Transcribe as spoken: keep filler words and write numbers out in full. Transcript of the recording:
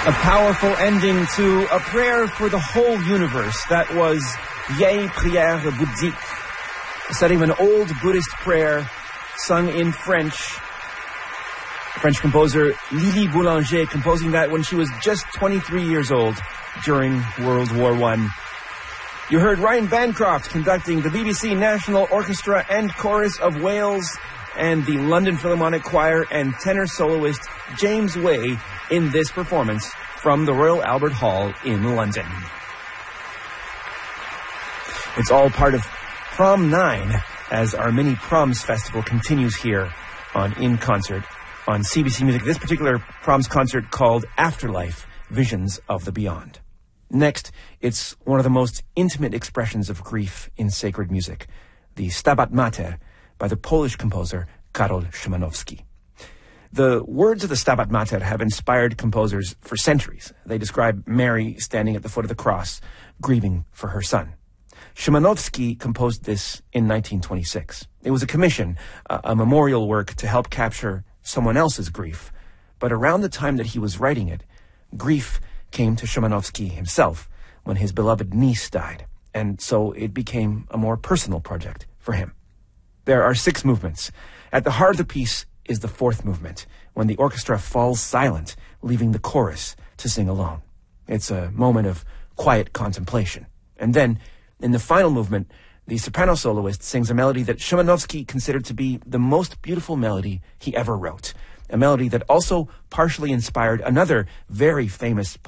A powerful ending to a prayer for the whole universe. That was Vieille Prière Bouddhique, a setting of an old Buddhist prayer sung in French. French composer Lili Boulanger composing that when she was just twenty-three years old during World War One. You heard Ryan Bancroft conducting the B B C National Orchestra and Chorus of Wales and the London Philharmonic Choir and tenor soloist James Way in this performance from the Royal Albert Hall in London. It's all part of Prom nine as our mini Proms Festival continues here on In Concert on C B C Music. This particular Proms concert called Afterlife, Visions of the Beyond. Next, it's one of the most intimate expressions of grief in sacred music, the Stabat Mater by the Polish composer Karol Szymanowski. The words of the Stabat Mater have inspired composers for centuries. They describe Mary standing at the foot of the cross, grieving for her son. Szymanowski composed this in nineteen twenty-six. It was a commission, a, a memorial work to help capture someone else's grief. But around the time that he was writing it, grief came to Szymanowski himself when his beloved niece died. And so it became a more personal project for him. There are six movements. At the heart of the piece is the fourth movement, when the orchestra falls silent, leaving the chorus to sing alone. It's a moment of quiet contemplation. And then, in the final movement, the soprano soloist sings a melody that Szymanowski considered to be the most beautiful melody he ever wrote. A melody that also partially inspired another very famous